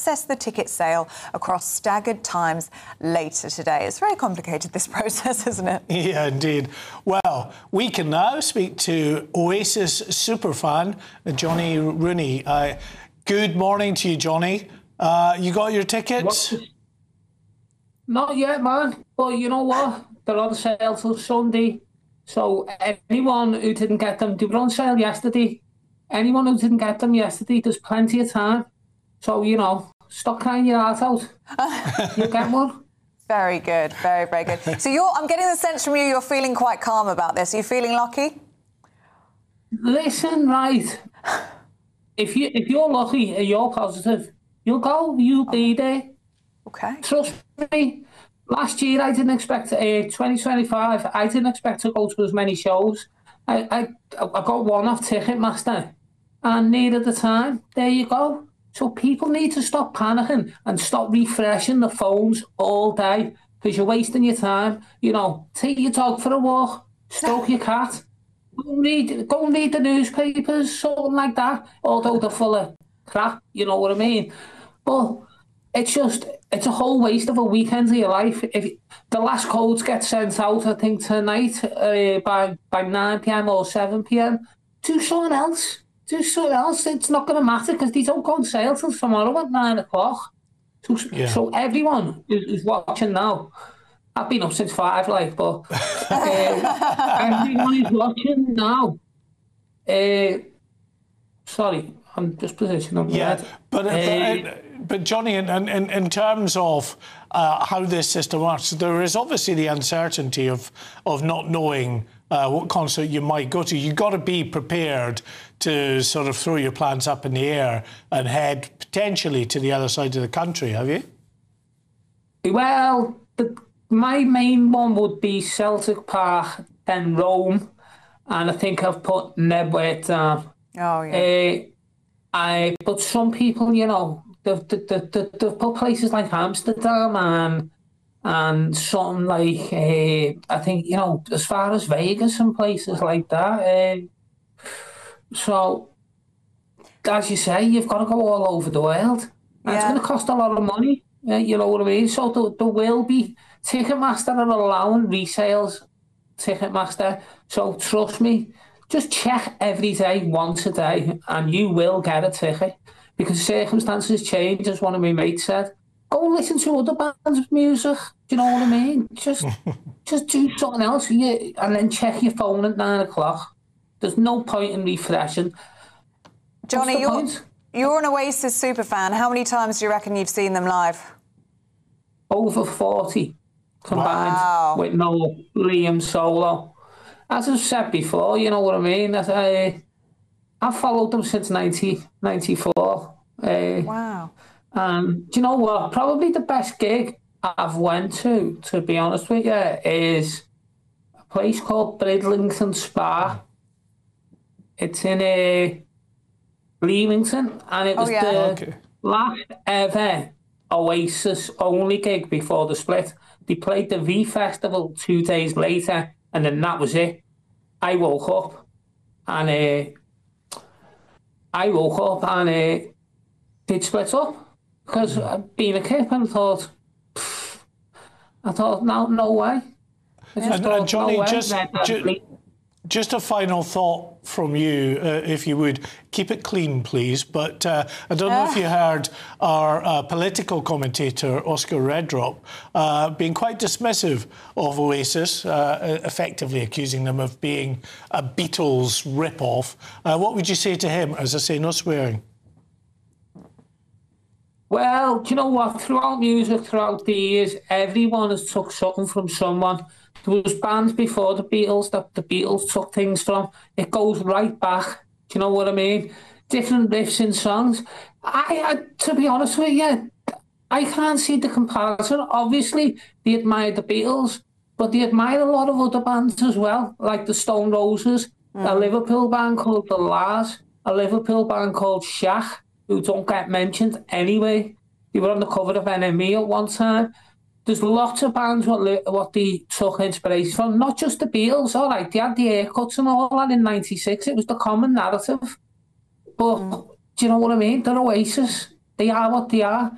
process the ticket sale across staggered times later today. It's very complicated, this process, isn't it? Yeah, indeed. Well, we can now speak to Oasis superfan Johnny Rooney. Good morning to you, Johnny. You got your tickets? Not yet, man. But you know what? They're on sale till Sunday. So anyone who didn't get them, they were on sale yesterday. Anyone who didn't get them yesterday, there's plenty of time. So, you know, stop crying your heart out. You'll get one. Very good. Very, very good. So I'm getting the sense from you you're feeling quite calm about this. Are you feeling lucky? Listen, right. If you're lucky and you're positive, you'll go, you'll be there. Okay. Trust me. Last year, I didn't expect 2025. I didn't expect to go to as many shows. I got one off Ticketmaster, and near the time, there you go. So people need to stop panicking and stop refreshing the phones all day because you're wasting your time. You know, take your dog for a walk, stroke your cat, go and read the newspapers, something like that. Although they're full of crap, you know what I mean. But it's a whole waste of a weekend of your life. If the last codes get sent out, I think tonight by 9 p.m. or 7 p.m, do something else. Do something else. It's not going to matter because they don't go on sale till tomorrow at 9 o'clock. So everyone who's watching now, I've been up since 5, like, but everyone who's watching now. Sorry, I'm just positioning. Yeah, but Johnny, in terms of how this system works, there is obviously the uncertainty of not knowing what concert you might go to. You've got to be prepared to sort of throw your plans up in the air and head potentially to the other side of the country, have you? Well, my main one would be Celtic Park, then Rome, and I think I've put Nebworth down. Oh, yeah. But some people, you know, they've put places like Amsterdam and something like, I think, you know, as far as Vegas and places like that. So, as you say, you've got to go all over the world. And it's going to cost a lot of money, you know what I mean? So there will be, Ticketmaster are allowing resales, Ticketmaster. So trust me, just check every day, once a day, and you will get a ticket. Because circumstances change, as one of my mates said. Go and listen to other bands' music. Do you know what I mean? Just do something else, and then check your phone at 9 o'clock. There's no point in refreshing. Johnny, you're an Oasis superfan. How many times do you reckon you've seen them live? Over 40 combined with Noel, Liam solo. As I've said before, you know what I mean? I've followed them since 1994. Wow. Do you know what? Probably the best gig I've went to be honest with you, is a place called Bridlington Spa. It's in Leamington, and it was the last ever Oasis only gig before the split. They played the V Festival 2 days later, and then that was it. I woke up and they'd split up because I'd been a kid and I thought, no way. And Johnny, just a final thought from you, if you would. Keep it clean, please. But I don't know if you heard our political commentator, Oscar Redrop, being quite dismissive of Oasis, effectively accusing them of being a Beatles rip-off. What would you say to him? As I say, no swearing. Well, do you know what? Throughout music, throughout the years, everyone has took something from someone. There was bands before the Beatles that the Beatles took things from. It goes right back. Do you know what I mean? Different riffs in songs. I to be honest with you, I can't see the comparison. Obviously, they admire the Beatles, but they admire a lot of other bands as well, like the Stone Roses, a Liverpool band called The La's, a Liverpool band called Shaq, who don't get mentioned anyway. They were on the cover of NME at one time. There's lots of bands what they took inspiration from, not just the Beatles. All right, they had the haircuts and all that in '96. It was the common narrative. But do you know what I mean? They're Oasis. They are what they are.